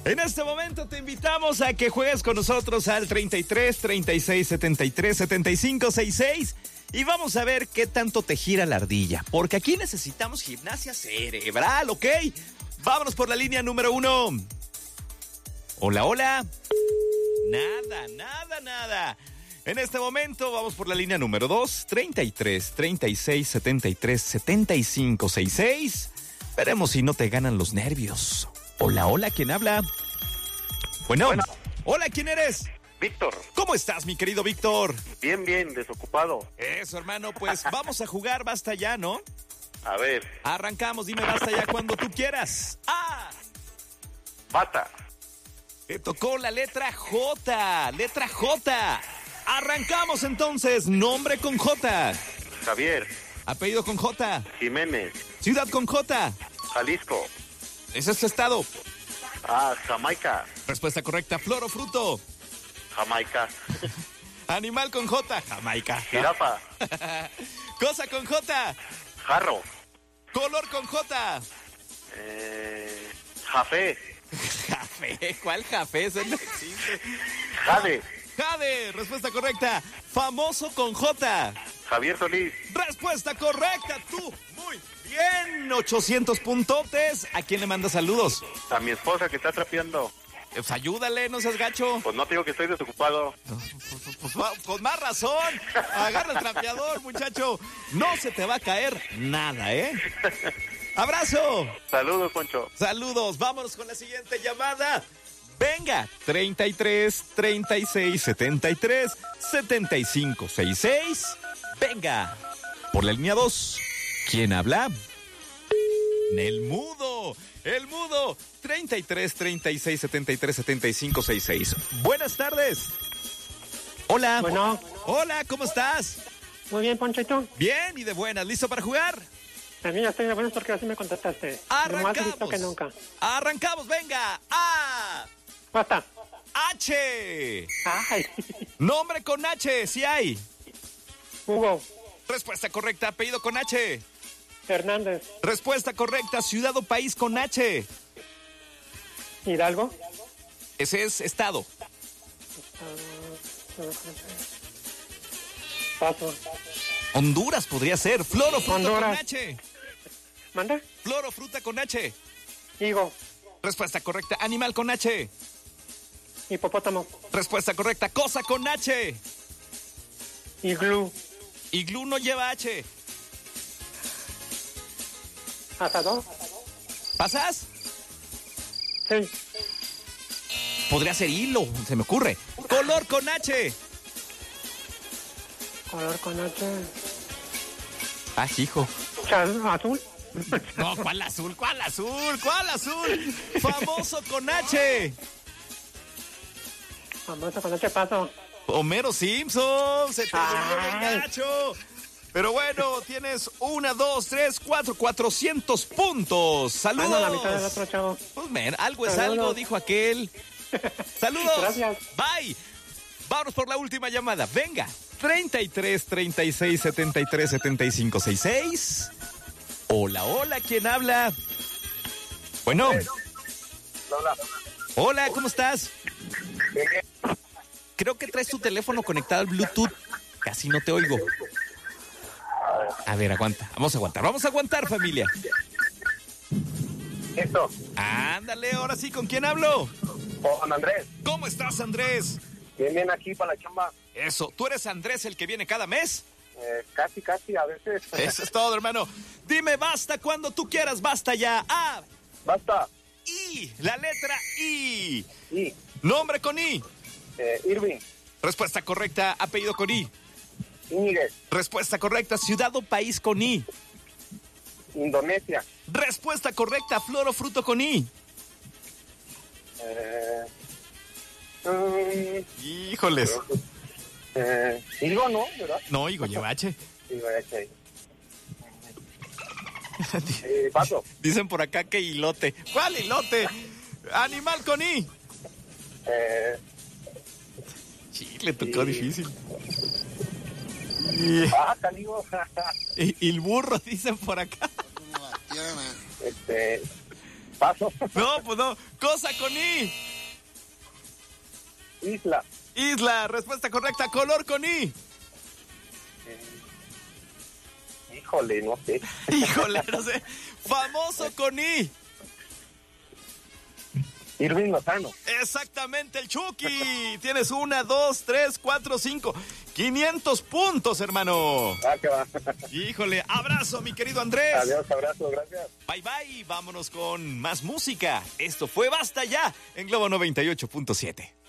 En este momento te invitamos a que juegues con nosotros al 33 36 73 75 66 y vamos a ver qué tanto te gira la ardilla, porque aquí necesitamos gimnasia cerebral, ¿ok? Vámonos por la línea número 1. Hola, hola. Nada. En este momento vamos por la línea número 2, 33 36 73 75 66. Veremos si no te ganan los nervios. Hola, ¿quién habla? Bueno. Hola, ¿quién eres? Víctor. ¿Cómo estás, mi querido Víctor? Bien, desocupado. Eso, hermano, pues vamos a jugar Basta Ya, ¿no? A ver. Arrancamos, dime Basta Ya cuando tú quieras. ¡Ah! Bata. Te tocó la letra J. Letra J. Arrancamos entonces. Nombre con J. Javier. Apellido con J. Jiménez. Ciudad con J. Jalisco. Ese es tu estado. Jamaica. Respuesta correcta. Flor o fruto. Jamaica. Animal con J. Jamaica. Jirafa. Cosa con J. Jarro. Color con J. Jafé. Jafé. ¿Cuál jafé? Eso no existe. Jade. Jade. Respuesta correcta. Famoso con J. Javier Solís. Respuesta correcta. Tú. Muy bien. 800 puntotes. ¿A quién le mandas saludos? A mi esposa que está trapeando. Pues ayúdale, no seas gacho. Pues no te digo que estoy desocupado. Pues, con más razón. Agarra el trapeador, muchacho. No se te va a caer nada, ¿eh? ¡Abrazo! Saludos, Poncho. Saludos. Vámonos con la siguiente llamada. Venga. 33 36 73 75 66. Venga. Por la línea 2. ¿Quién habla? El mudo. 33 36 73 75 66. Buenas tardes. Hola. Bueno. Hola, ¿cómo estás? Muy bien, Poncho, ¿y tú? Bien y de buenas. ¿Listo para jugar? También ya estoy de buenas porque así me contactaste. Arrancamos. Más listo que nunca. Arrancamos, venga. A. Basta. H. Ay. Nombre con H, si hay. Hugo. Respuesta correcta, apellido con H. Hernández. Respuesta correcta, ciudad o país con H. Hidalgo. Ese es estado. Paso. Honduras podría ser. Flor o fruta Honduras. con H. ¿Manda? Flor o fruta con H. Higo. Respuesta correcta, animal con H. Hipopótamo. Respuesta correcta, cosa con H. Iglú. Iglú no lleva H. Asador. ¿Pasas? Sí. Podría ser hilo, se me ocurre. Color con H. Color con H. Ah, hijo. Azul. No, ¿cuál azul? ¿Cuál azul? ¿Cuál azul? Famoso con H. Famoso con H. Paso. Homero Simpson. Se te durmió el Ay. gacho. Pero bueno, tienes 1, 2, 3, 4, 400 puntos. ¡Saludos! Ando a la mitad del otro chavo. Pues, algo es Saludos. algo, dijo aquel. ¡Saludos! Gracias. Bye. Vámonos por la última llamada. Venga. 33 36 73 75 66. Hola, ¿quién habla? Bueno. Hola. Hola, ¿cómo estás? Creo que traes tu teléfono conectado al Bluetooth. Casi no te oigo. A ver, aguanta. Vamos a aguantar, familia. Esto. Ándale, ahora sí, ¿con quién hablo? Con Andrés. ¿Cómo estás, Andrés? Bien aquí para la chamba. Eso, ¿tú eres Andrés el que viene cada mes? Casi, a veces. Eso es todo, hermano. Dime basta cuando tú quieras, basta ya. A. Basta. I. La letra I. Y Nombre con I. Irving. Respuesta correcta, apellido con I. Íñiguez. Respuesta correcta, ciudad o país con I. Indonesia. Respuesta correcta, flor o fruto con I. Híjoles. Higo, ¿no? ¿Verdad? No, higo, lleva H. Higo, paso. Dicen por acá que hilote. ¿Cuál hilote? Animal con I. Sí, le tocó difícil. Caligo. Y el burro, dicen por acá. Paso. No, pues no. Cosa con I. Isla. Isla, respuesta correcta. Color con I. Híjole, no sé. Híjole, no sé. Famoso con I. Irving Lozano. Exactamente, el Chucky. Tienes 1, 2, 3, 4, 5. 500 puntos, hermano. Que va. Híjole, abrazo, mi querido Andrés. Adiós, abrazo, gracias. Bye, bye. Vámonos con más música. Esto fue Basta Ya en Globo 98.7.